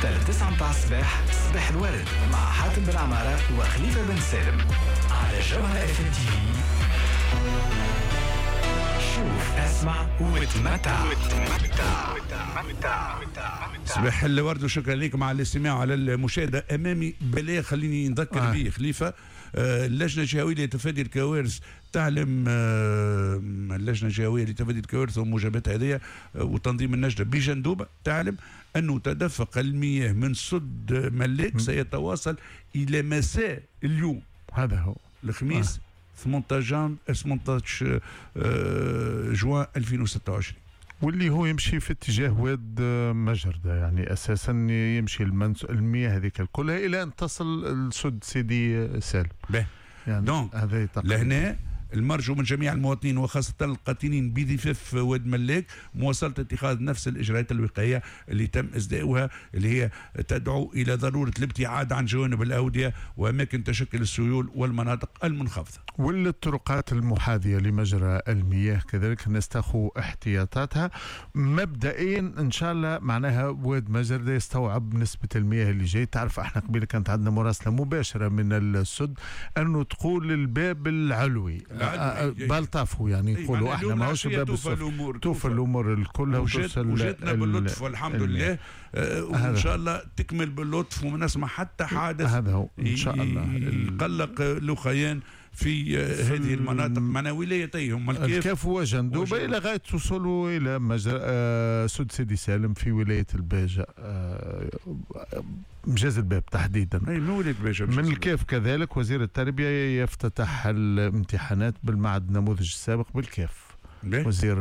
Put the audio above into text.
حتى 9 متاع الصباح. صباح الورد مع حاتم بن عمارة وخليفة بن سالم على جوهرة اف ام تي في. شوف اسمع وتمتع. صباح الورد وشكرا لكم على الاستماع وعلى المشاهدة. أمامي بلاغ خليني نذكر به خليفة. اللجنة الجهوية لتفادي الكوارث تعلم اللجنة الجهوية لتفادي الكوارث وموجبات هذه وتنظيم النجدة بجندوبة تعلم أنه تدفق المياه من سد ملاك سيتواصل إلى مساء اليوم، هذا هو الخميس 18 جوان 2026، واللي هو يمشي في اتجاه واد مجردة، يعني أساسا يمشي المياه هذيك كلها إلى أن تصل لسد سيدي سالم. يعني دونك لهنا المرجو من جميع المواطنين وخاصة القاطنين بضفاف واد ملاك مواصلة اتخاذ نفس الإجراءات الوقائية اللي تم إصداؤها، اللي هي تدعو إلى ضرورة الابتعاد عن جوانب الأودية وأماكن تشكل السيول والمناطق المنخفضة. والطرقات المحاذية لمجرى المياه كذلك الناس تاخذ احتياطاتها مبدئيا إن شاء الله. معناها واد مجردة يستوعب نسبة المياه اللي جاي. تعرف احنا قبل كانت عندنا مراسلة مباشرة من السد أنه تقول الباب العلوي بالطافو، يعني يقولوا احنا ماهوش باب الصف، توفى الامور الكل وجاتنا باللطف والحمد لله. وان شاء الله تكمل باللطف وما نسمع حتى حادث هذا هو ان شاء الله يقلق لوخيان في هذه المناطق معنا ولايتيهم الكاف وجندوبة إلى غاية توصلوا إلى سد سيدي سالم في ولاية الباجة، مجاز الباب تحديدا. من الكاف كذلك وزير التربية يفتتح الامتحانات بالمعهد النموذج السابق بالكاف. وزير